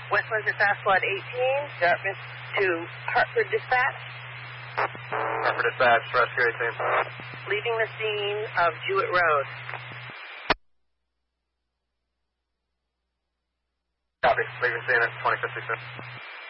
Westland to Fast Squad 18, Dartmouth to Hartford Dispatch. Hartford Dispatch, Rescue 18. Leaving the scene of Jewett Road. Copy. Leaving scene at 2056.